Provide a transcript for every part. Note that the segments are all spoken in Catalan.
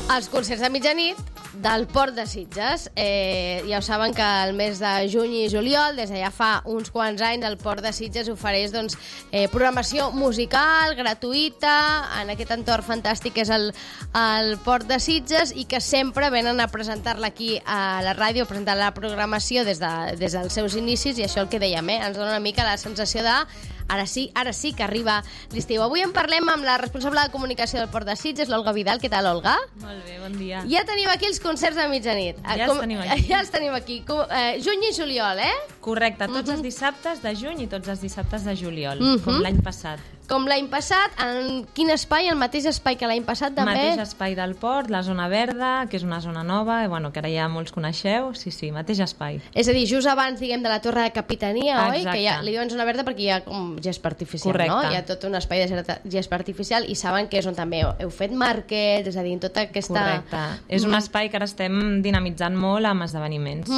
Els concerts de mitjanit del Port de Sitges. Ja ho saben que el mes de juny i juliol, des de ja fa uns quants anys, el Port de Sitges ofereix programació musical gratuïta en aquest entorn fantàstic que és el Port de Sitges, i que sempre venen a presentar-la aquí a la ràdio, a presentar la programació des dels seus inicis, i això el que dèiem, ens dona una mica la sensació de ara sí que arriba l'estiu. Avui en parlem amb la responsable de comunicació del Port de Sitges, l'Olga Vidal. Què tal, Olga? Molt bé, bon dia. Ja tenim aquí els concerts de mitjanit. Ja els tenim aquí. Juny i juliol, Correcte, tots els dissabtes de juny i tots els dissabtes de juliol, com l'any passat. Com l'any passat, en quin espai? El mateix espai que l'any passat, també? Mateix espai del Port, la zona verda, que és una zona nova, que ara ja molts coneixeu. Sí, mateix espai. És a dir, just abans, diguem, de la torre de capitania, oi? Que ja li diuen zona verda perquè hi ha com gespa artificial, correcte, no? Hi ha tot un espai de gespa artificial, i saben que és on també heu fet màrquets, és a dir, en tota aquesta... Correcte. És un espai que ara estem dinamitzant molt amb esdeveniments,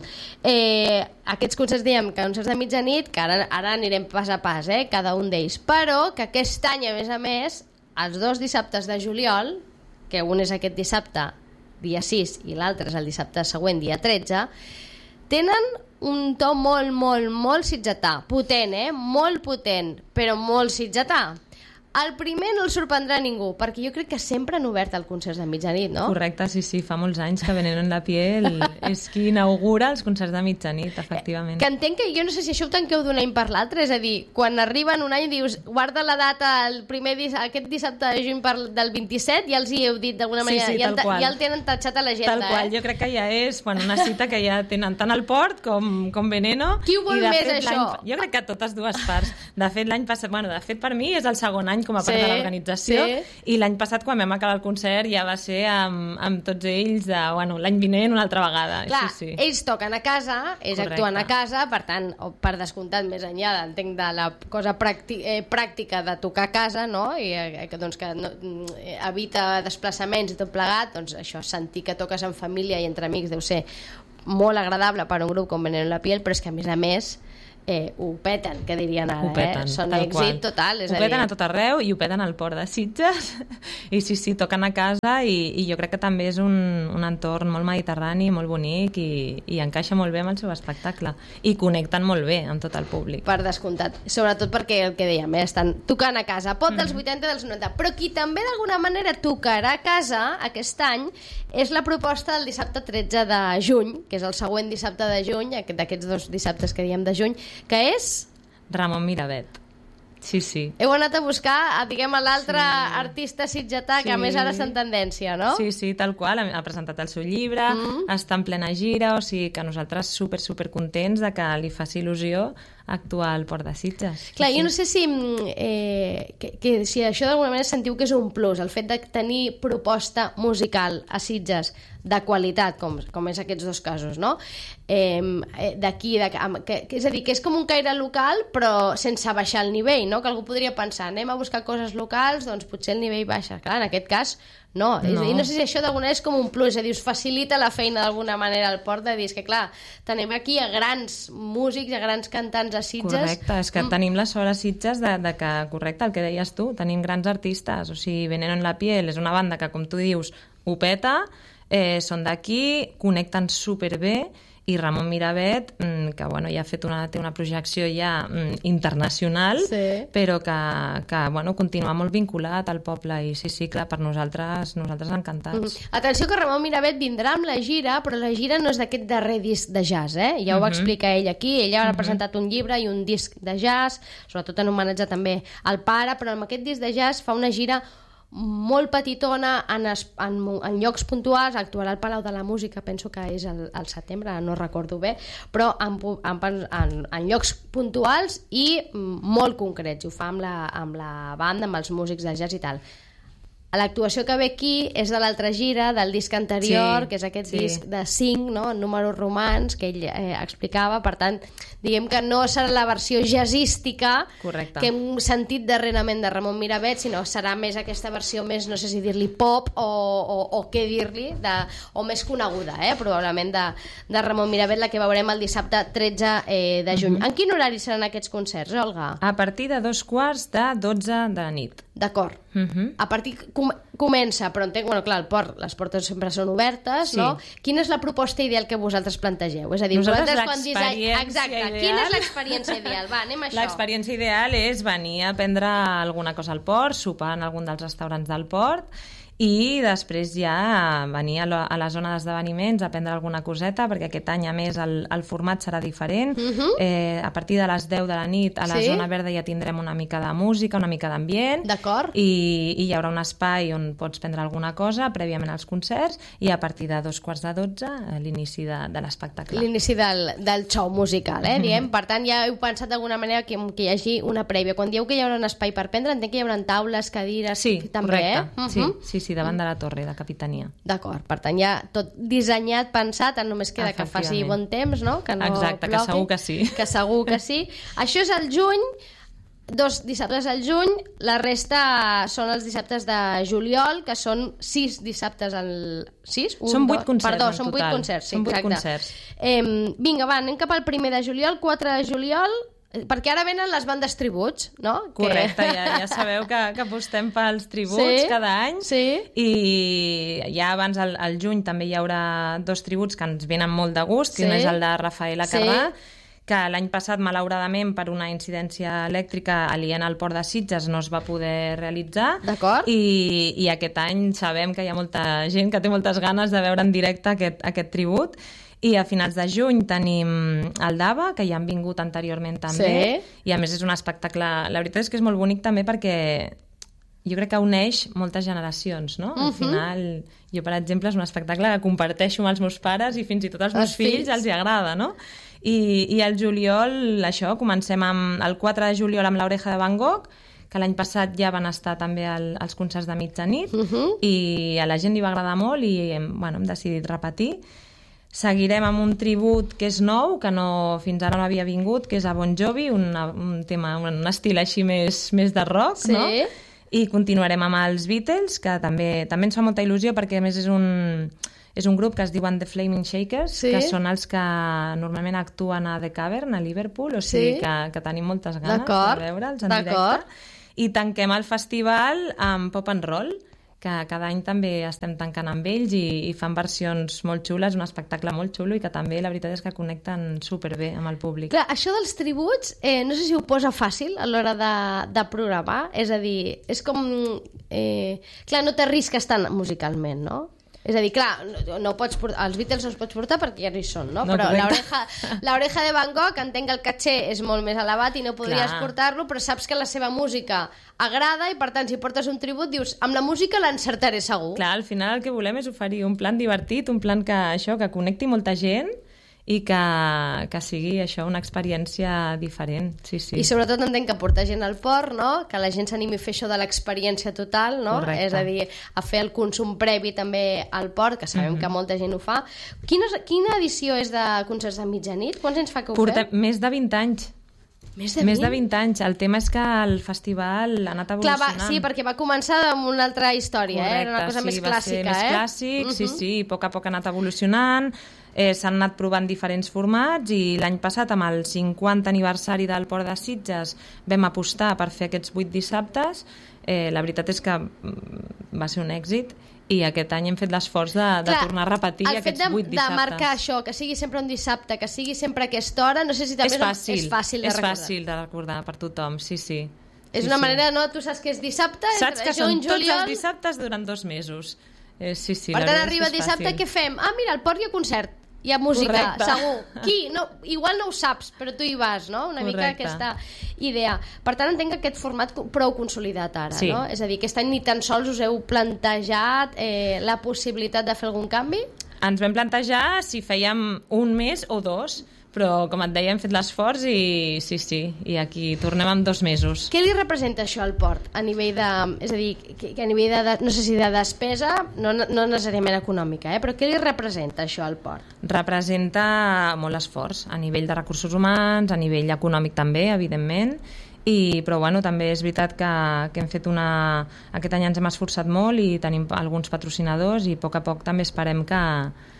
sí. Aquests concerts, diem, concerts de mitjanit, que ara anirem pas a pas, cada un d'ells, però que aquest any, a més, els 2 dissabtes de juliol, que un és aquest dissabte, dia 6, i l'altre és el dissabte següent, dia 13, tenen un to molt, molt, molt sitgetà. Potent, molt potent, però molt sitgetà. El primer no el sorprendrà ningú, perquè jo crec que sempre han obert el concerts de mitjanit, no? Correcte, sí, fa molts anys que Veneno en la piel és qui inaugura els concerts de mitjanit, efectivament. Que entenc que jo no sé si això ho tanqueu d'un any per l'altre, és a dir, quan arriben un any dius, guarda la data aquest dissabte de juny del 27, ja els hi heu dit d'alguna manera, sí, ja el tenen tatxat a l'agenda. Tal qual, jo crec que ja és una cita que ja tenen tant el Port com Veneno. Qui ho vol més, això? Jo crec que totes dues parts. De fet, l'any passat, de fet, per mi és el segon any com a part de l'organització, i l'any passat, quan vam acabar el concert, ja va ser amb tots ells l'any vinent una altra vegada. Clar, sí. Ells toquen a casa, ells actuen a casa, per tant, per descomptat, més enllà, entenc, de la cosa pràctica de tocar a casa, no? I que evita desplaçaments i tot plegat, doncs això, sentir que toques en família i entre amics deu ser molt agradable per a un grup com Veneno en la piel, però és que a més ho peten, que dirien ara, són èxit total, ho peten a tot arreu, i ho peten al Port de Sitges, i sí, toquen a casa, i jo crec que també és un entorn molt mediterrani, molt bonic, i encaixa molt bé amb el seu espectacle, i connecten molt bé amb tot el públic. Per descomptat, sobretot perquè el que dèiem, estan tocant a casa, pot dels 80 dels 90, però qui també d'alguna manera tocarà a casa aquest any és la proposta del dissabte 13 de juny, que és el següent dissabte de juny, d'aquests 2 dissabtes que diem de juny, que és... Ramon Miravet. Sí. Heu anat a buscar, diguem, l'altre artista sitgetà, que a més ara està en tendència, no? Sí, tal qual. Ha presentat el seu llibre, està en plena gira, o sigui que nosaltres super contents de que li faci il·lusió actuar al Port de Sitges. Clar, jo no sé si això d'alguna manera sentiu que és un plus, el fet de tenir proposta musical a Sitges de qualitat, com és aquests 2 casos, no? D'aquí, és a dir, que és com un caire local, però sense baixar el nivell, no? Que algú podria pensar, anem a buscar coses locals, doncs potser el nivell baixa. Clar, en aquest cas, no. És a dir, no sé si això d'alguna manera és com un plus, és a dir, us facilita la feina d'alguna manera al Port, de dir, que clar, tenim aquí a grans músics, a grans cantants a Sitges. Correcte, és que tenim la sort a Sitges de que, correcte, el que deies tu, tenim grans artistes, o sigui, Veneno en la piel és una banda que, com tu dius, ho peta, són d'aquí, connecten superbé, i Ramon Miravet, que ja té una projecció ja internacional, però que continua molt vinculat al poble, i sí, clar, per nosaltres encantats. Atenció que Ramon Miravet vindrà amb la gira, però la gira no és d'aquest darrer disc de jazz, ja ho va explicar ell aquí. Ella ha presentat un llibre i un disc de jazz, sobretot en homenatge també al pare, però amb aquest disc de jazz fa una gira molt petitona en llocs puntuals. Actuarà al Palau de la Música, penso que és al setembre, no recordo bé, però en llocs puntuals i molt concrets. Ho fa amb la banda, amb els músics de jazz i tal. L'actuació que ve aquí és de l'altra gira, del disc anterior, que és aquest disc de 5, no? Números romans, que ell explicava. Per tant, diguem que no serà la versió jazzística que hem sentit darrerament de Ramon Miravet, sinó serà més aquesta versió més, no sé si dir-li pop o què dir-li, o més coneguda, probablement, de Ramon Miravet, la que veurem el dissabte 13 de juny. En quin horari seran aquests concerts, Olga? A partir de 2:15 de 12 de la nit. D'acord. A partir comença, però entenc, bueno, clar, el port, les portes sempre són obertes, Sí. no? Quina és la proposta ideal que vosaltres plantegeu? És a dir, Nosaltres vosaltres quan l'experiència Exacte, ideal- quina és l'experiència ideal? Va, anem a això. L'experiència ideal és venir a prendre alguna cosa al port, sopar en algun dels restaurants del port i després ja venir a la zona d'esdeveniments a prendre alguna coseta, perquè aquest any, a més, el format serà diferent. A partir de les 10 de la nit a la Sí? zona verda ja tindrem una mica de música, una mica d'ambient, D'acord. i hi haurà un espai on pots prendre alguna cosa prèviament als concerts, i a partir de 2:15 l'inici de l'espectacle. L'inici del show musical, diguem. Per tant, ja heu pensat d'alguna manera que hi hagi una prèvia. Quan dieu que hi haurà un espai per prendre, entenc que hi haurà taules, cadires... Sí, també, correcte. Sí, davant de la torre de capitania. D'acord, per tant, ja tot dissenyat, pensat, només queda que faci bon temps, no? Que no Exacte, plogui, que segur que sí. Que segur que sí. Això és el juny, 2 dissabtes al juny, la resta són els dissabtes de juliol, que són 6 dissabtes al... 6? Són 8 concerts Perdó, en són 8 total. concerts, sí, Són 8 exacte. concerts. Vinga, va, anem cap al 1 de juliol, 4 de juliol, perquè ara venen les bandes tributs, no? Correcte, ja sabeu que apostem pels tributs cada any, i ja abans, al juny, també hi haurà 2 tributs que ens venen molt de gust, que un és el de Rafaela Carrà, que l'any passat, malauradament, per una incidència elèctrica aliena al port de Sitges, no es va poder realitzar. D'acord. I aquest any sabem que hi ha molta gent que té moltes ganes de veure en directe aquest tribut. I a finals de juny tenim el Dava, que ja han vingut anteriorment també, i a més és un espectacle... La veritat és que és molt bonic també perquè jo crec que uneix moltes generacions, no? Al final, jo, per exemple, és un espectacle que comparteixo amb els meus pares i fins i tot als meus fills els hi agrada, no? I al juliol, això, comencem amb el 4 de juliol amb l'Oreja de Van Gogh, que l'any passat ja van estar també als concerts de mitjanit, i a la gent li va agradar molt i bueno, hem decidit repetir. Seguirem amb un tribut que és nou, que fins ara no havia vingut, que és a Bon Jovi, un estil així més de rock, no? I continuarem amb els Beatles, que també ens fa molta il·lusió, perquè a més és un grup que es diuen The Flaming Shakers, que són els que normalment actuen a The Cavern, a Liverpool, o sigui que tenim moltes ganes de veure'ls en directe. I tanquem el festival amb Pop and Roll, que cada any també estem tancant amb ells i fan versions molt xules, un espectacle molt xulo i que també la veritat és que connecten superbé amb el públic. Clar, això dels tributs, no sé si ho posa fàcil a l'hora de programar, és a dir, és com... clar, no t'arrisques tant musicalment, no? És a dir, clar, no pots portar, els Beatles no els pots portar perquè ja no hi són, no? Però l'Oreja de Van Gogh, entenc que el caché és molt més elevat i no podries portar-lo, però saps que la seva música agrada i, per tant, si portes un tribut, dius, amb la música l'encertaré segur. Clar, al final el que volem és oferir un plan divertit, un plan que connecti molta gent i que sigui això una experiència diferent, sí. I sobretot entenc que portar gent al port, no? Que la gent s'animi a fer això de l'experiència total, no? Correcte. És a dir, a fer el consum previ també al port, que sabem que molta gent ho fa. Quina edició és de concerts de mitjanit? Quants anys fa que ho feu? Més de 20 anys. Més de 20 anys. El tema és que el festival ha anat evolucionant. Clar, sí, perquè va començar amb una altra història, correcte, era una cosa més clàssica. Més clàssic, sí, a poc ha anat evolucionant, s'han anat provant diferents formats i l'any passat, amb el 50 aniversari del Port de Sitges, vam apostar per fer aquests 8 dissabtes. La veritat és que va ser un èxit i aquest any hem fet l'esforç de tornar a repetir aquests 8 dissabtes. El fet de marcar això, que sigui sempre un dissabte, que sigui sempre a aquesta hora, no sé si també és fàcil de recordar. És fàcil de recordar per tothom, sí. És una manera, no? Tu saps que és dissabte, saps que són tots els dissabtes durant 2 mesos. Sí. Per tant, arriba dissabte, què fem? Ah, mira, al port hi ha concert. Hi ha música, correcte. Segur. Qui? No, igual no ho saps, però tu hi vas, no? Una mica aquesta idea. Per tant, entenc que aquest format prou consolidat ara, no? És a dir, aquest any ni tan sols us heu plantejat la possibilitat de fer algun canvi? Ens vam plantejar si fèiem un mes o 2, però, com et deia, hem fet l'esforç i sí, i aquí tornem en 2 mesos. Què li representa això al port? A nivell de... És a dir, que a nivell de... No sé si de despesa, no necessàriament econòmica, però què li representa això al port? Representa molt esforç, a nivell de recursos humans, a nivell econòmic també, evidentment, però bueno, també és veritat que hem fet aquest any ens hem esforçat molt i tenim alguns patrocinadors i a poc també esperem que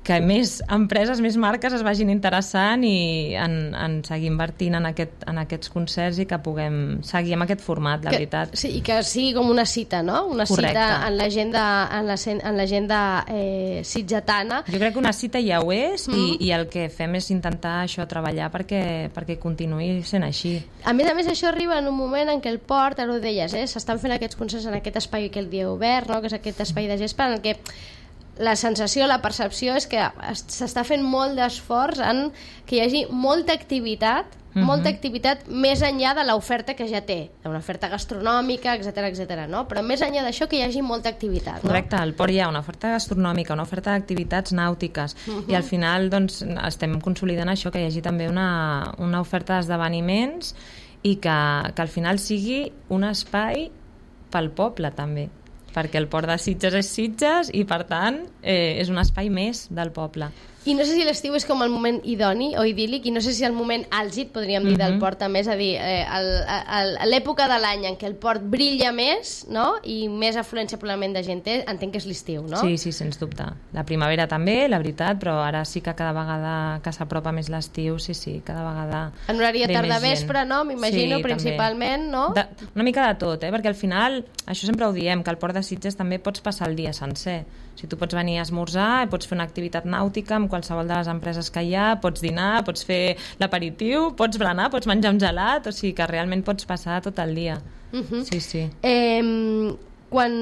que més empreses, més marques es vagin interessant i en seguir invertint en aquests concerts i que puguem seguir amb aquest format, la veritat. Sí, i que sigui com una cita, no? Una cita en l'agenda sitgetana. Jo crec que una cita ja ho és i el que fem és intentar això, treballar perquè continuï sent així. A més, això arriba en un moment en què el port, ara ho deies, s'estan fent aquests concerts en aquest espai que el dia obert, no? Que és aquest espai de gespa en el que la sensació, la percepció és que s'està fent molt d'esforç en que hi hagi molta activitat més enllà de l'oferta que ja té, una oferta gastronòmica, etc, no? Però més enllà d'això que hi hagi molta activitat, no? Correcte, al port hi ha una oferta gastronòmica, una oferta d'activitats nàutiques i al final doncs, estem consolidant això, que hi hagi també una oferta d'esdeveniments i que al final sigui un espai pel poble també, perquè el port de Sitges és Sitges i per tant és un espai més del poble. I no sé si l'estiu és com el moment idoni o idíl·lic, i no sé si el moment àlgid, podríem dir, del port també, és a dir, l'època de l'any en què el port brilla més, no? I més afluència probablement de gent té, entenc que és l'estiu, no? Sí, sens dubte. La primavera també, la veritat, però ara sí que cada vegada que s'apropa més l'estiu, sí, cada vegada en horari de tarda-vespre, no? M'imagino, principalment, no? Una mica de tot, perquè al final, això sempre ho diem, que al port de Sitges també pots passar el dia sencer. O sigui, tu pots venir a esmorzar, pots fer una activitat nàutica amb qualsevol de les empreses que hi ha, pots dinar, pots fer l'aperitiu, pots berenar, pots menjar un gelat, o sigui que realment pots passar tot el dia. Sí. Quan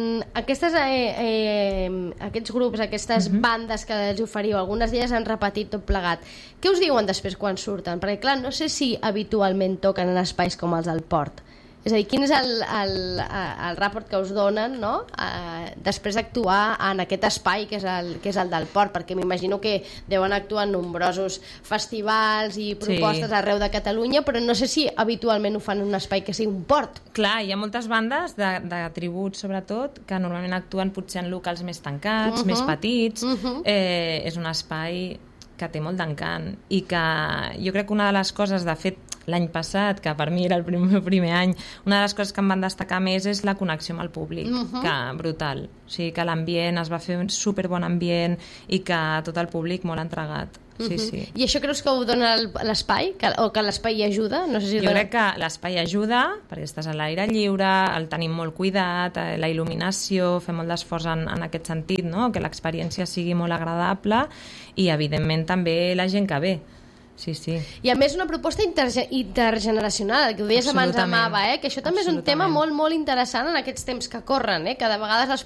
aquests grups, aquestes bandes que els oferiu, algunes d'elles han repetit tot plegat, què us diuen després quan surten? Perquè clar, no sé si habitualment toquen en espais com els del port. És a dir, quin és el rapport que us donen, no? Després d'actuar en aquest espai que és el del port, perquè m'imagino que deuen actuar en nombrosos festivals i propostes arreu de Catalunya, però no sé si habitualment ho fan en un espai que sigui un port. Clar, hi ha moltes bandes de tributs, sobretot, que normalment actuen potser en locals més tancats, més petits. És un espai que té molt d'encant i que jo crec que una de les coses, de fet, l'any passat, que per mi era el meu primer any, una de les coses que em van destacar més és la connexió amb el públic, que brutal. O sigui, que l'ambient es va fer un superbon ambient i que tot el públic molt entregat. Sí. I això creus que ho dona l'espai? O que l'espai hi ajuda? No sé si jo crec que l'espai ajuda, perquè estàs a l'aire lliure, el tenim molt cuidat, la il·luminació, fem molt d'esforç en aquest sentit, no? Que l'experiència sigui molt agradable i, evidentment, també la gent que ve. Sí. I a més una proposta intergeneracional, que ho deies abans amb Ava, que això també és un tema molt, molt interessant en aquests temps que corren, que de vegades les